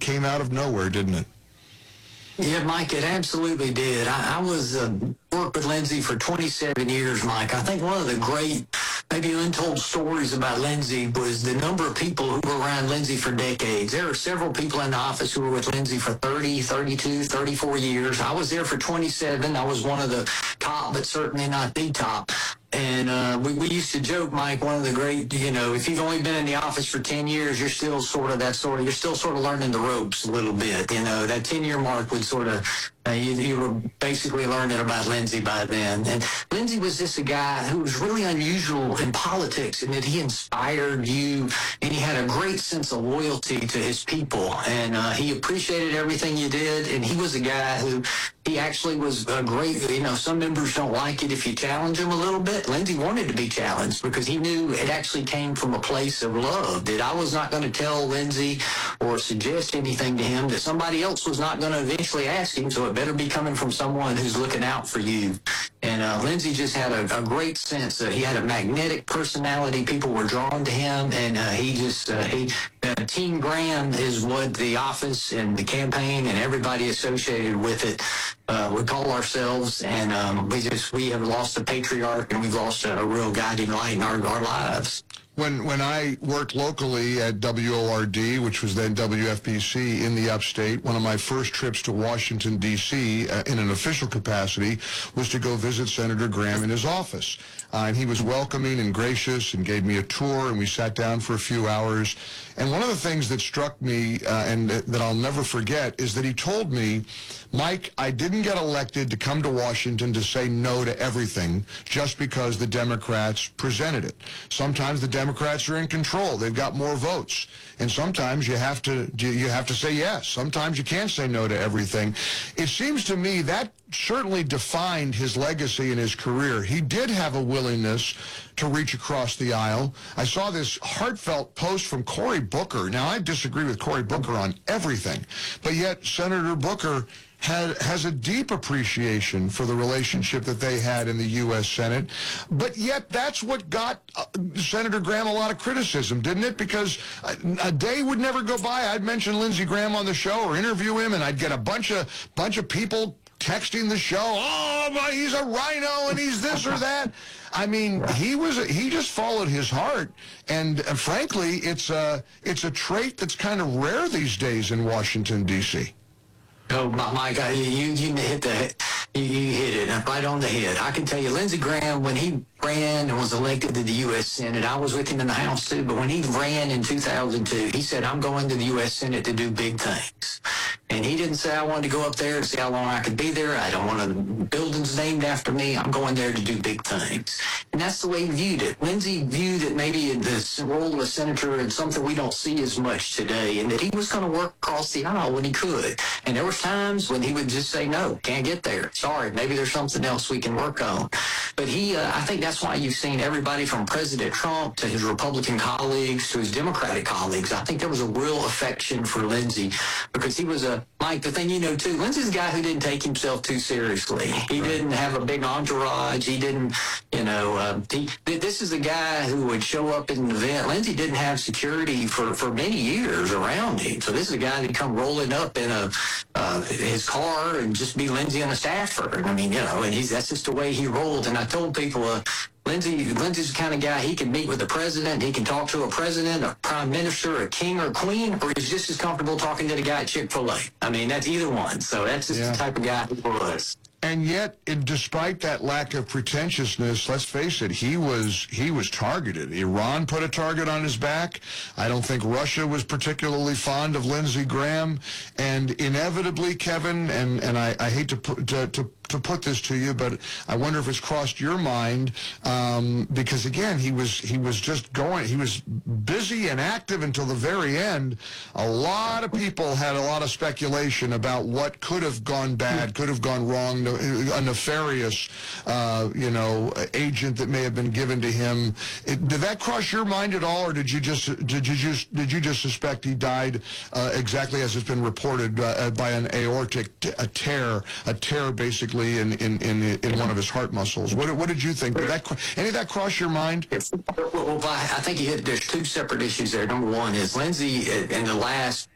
came out of nowhere, didn't it? Yeah, Mike, it absolutely did. I was worked with Lindsey for 27 years, Mike. I think one of the great, maybe untold stories about Lindsey was the number of people who were around Lindsey for decades. There are several people in the office who were with Lindsey for 30, 32, 34 years. I was there for 27. I was one of the top, but certainly not the top. And we used to joke, Mike, one of the great, if you've only been in the office for 10 years, you're still you're still sort of learning the ropes a little bit. That 10-year mark would sort of, you were basically learning about Lindsey by then. And Lindsey was just a guy who was really unusual in politics in that he inspired you, and he had a great sense of loyalty to his people. And he appreciated everything you did, and he was a guy who, he actually was a great, some members don't like it if you challenge him a little bit. Lindsey wanted to be challenged because he knew it actually came from a place of love, that I was not going to tell Lindsey or suggest anything to him that somebody else was not going to eventually ask him, so it better be coming from someone who's looking out for you. And Lindsey just had a great sense. He had a magnetic personality. People were drawn to him, and Team Graham is what the office and the campaign and everybody associated with it we call ourselves, and we have lost a patriarch, and we've lost a real guiding light in our lives. When I worked locally at WORD, which was then WFBC in the upstate, one of my first trips to Washington, D.C. In an official capacity was to go visit Senator Graham in his office. And he was welcoming and gracious and gave me a tour, and we sat down for a few hours. And one of the things that struck me and that I'll never forget is that he told me, Mike, I didn't get elected to come to Washington to say no to everything just because the Democrats presented it. Sometimes the Democrats are in control. They've got more votes. And sometimes you have to say yes. Sometimes you can't say no to everything. It seems to me that certainly defined his legacy and his career. He did have a willingness to reach across the aisle. I saw this heartfelt post from Cory Booker. Now, I disagree with Cory Booker on everything, but yet Senator Booker has a deep appreciation for the relationship that they had in the U.S. Senate. But yet that's what got Senator Graham a lot of criticism, didn't it? Because a day would never go by I'd mention Lindsey Graham on the show or interview him, and I'd get a bunch of people texting the show, oh, he's a rhino and he's this or that. I mean, he just followed his heart, and frankly, it's a trait that's kind of rare these days in Washington, D.C. Oh, my God, you hit it right on the head. I can tell you, Lindsey Graham, when he ran and was elected to the U.S. Senate, I was with him in the House too, but when he ran in 2002, he said, I'm going to the U.S. Senate to do big things. And he didn't say I wanted to go up there and see how long I could be there. I don't want buildings named after me. I'm going there to do big things. And that's the way he viewed it. Lindsey viewed it maybe in the role of a senator and something we don't see as much today, and that he was going to work across the aisle when he could. And there were times when he would just say, no, can't get there. Sorry, maybe there's something else we can work on. But I think that's why you've seen everybody from President Trump to his Republican colleagues to his Democratic colleagues. I think there was a real affection for Lindsey because he was Mike, the thing too, Lindsey's a guy who didn't take himself too seriously. He didn't have a big entourage. He didn't, this is a guy who would show up at an event. Lindsey didn't have security for many years around him. So this is a guy that come rolling up in his car and just be Lindsey and a staffer. I mean, and that's just the way he rolled. And I told people, Lindsey's the kind of guy, he can meet with the president, he can talk to a president, a prime minister, a king or queen, or he's just as comfortable talking to the guy at Chick-fil-A. I mean, that's either one. So that's just the type of guy he was. And yet, despite that lack of pretentiousness, let's face it, he was targeted. Iran put a target on his back. I don't think Russia was particularly fond of Lindsey Graham. And inevitably, Kevin, and I hate to put this to you, but I wonder if it's crossed your mind, because again, he was busy and active until the very end. A lot of people had a lot of speculation about what could have gone bad, could have gone wrong, a nefarious, agent that may have been given to him. Did that cross your mind at all, or did you just suspect he died exactly as it's been reported by an aortic tear basically in one of his heart muscles? What did you think? Did any of that cross your mind? Well, I think there's two separate issues there. Number one is Lindsey in the last